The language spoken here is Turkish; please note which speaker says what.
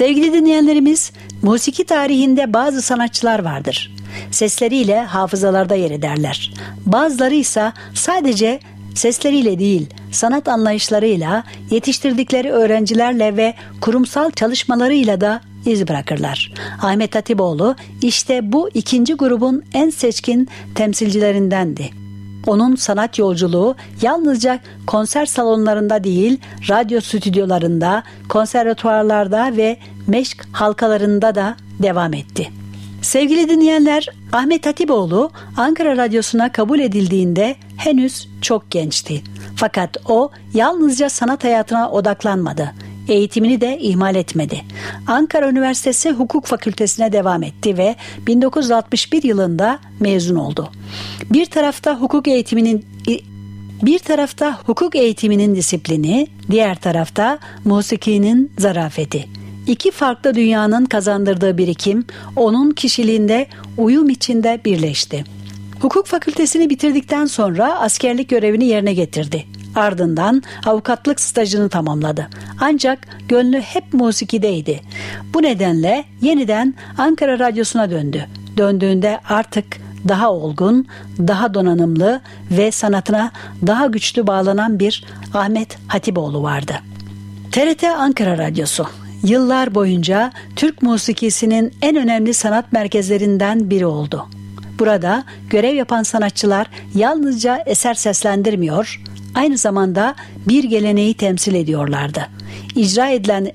Speaker 1: Sevgili dinleyenlerimiz, musiki tarihinde bazı sanatçılar vardır. Sesleriyle hafızalarda yer ederler. Bazıları ise sadece sesleriyle değil, sanat anlayışlarıyla, yetiştirdikleri öğrencilerle ve kurumsal çalışmalarıyla da iz bırakırlar. Ahmet Hatipoğlu işte bu ikinci grubun en seçkin temsilcilerindendi. Onun sanat yolculuğu yalnızca konser salonlarında değil, radyo stüdyolarında, konservatuvarlarda ve meşk halkalarında da devam etti. Sevgili dinleyenler, Ahmet Hatipoğlu Ankara Radyosu'na kabul edildiğinde henüz çok gençti. Fakat o yalnızca sanat hayatına odaklanmadı. Eğitimini de ihmal etmedi. Ankara Üniversitesi Hukuk Fakültesine devam etti ve 1961 yılında mezun oldu. Bir tarafta hukuk eğitiminin disiplini, diğer tarafta musikinin zarafeti. İki farklı dünyanın kazandırdığı birikim onun kişiliğinde uyum içinde birleşti. Hukuk fakültesini bitirdikten sonra askerlik görevini yerine getirdi. Ardından avukatlık stajını tamamladı. Ancak gönlü hep musikideydi. Bu nedenle yeniden Ankara Radyosu'na döndü. Döndüğünde artık daha olgun, daha donanımlı ve sanatına daha güçlü bağlanan bir Ahmet Hatipoğlu vardı. TRT Ankara Radyosu yıllar boyunca Türk musikisinin en önemli sanat merkezlerinden biri oldu. Burada görev yapan sanatçılar yalnızca eser seslendirmiyor, aynı zamanda bir geleneği temsil ediyorlardı. İcra edilen